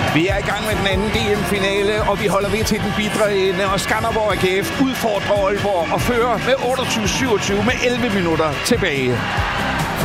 Vi er i gang med den anden DM-finale, og vi holder ved til den bitre ende, og Skanderborg AGF udfordrer Aalborg og fører med 28-27 med 11 minutter tilbage.